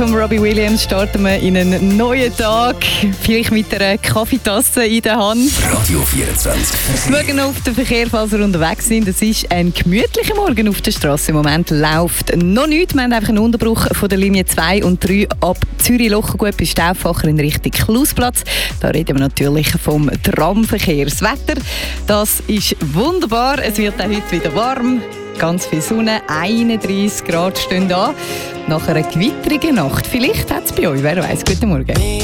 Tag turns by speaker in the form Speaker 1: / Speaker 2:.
Speaker 1: Von Robbie Williams starten wir in einen neuen Tag, vielleicht mit einer Kaffeetasse in der Hand.
Speaker 2: Radio 24.
Speaker 1: Schauen auf den Verkehr, falls wir unterwegs sind. Es ist ein gemütlicher Morgen auf der Straße. Im Moment läuft noch nichts. Wir haben einfach einen Unterbruch von der Linie 2 und 3 ab Zürich-Lochergut bis Stauffacher in Richtung Klausplatz. Da reden wir natürlich vom Tramverkehr. Das Wetter, das ist wunderbar. Es wird auch heute wieder warm. Ganz viel Sonne, 31 Grad stehen da. Nach einer gewitterigen Nacht. Vielleicht hat es bei euch, wer weiß. Guten Morgen.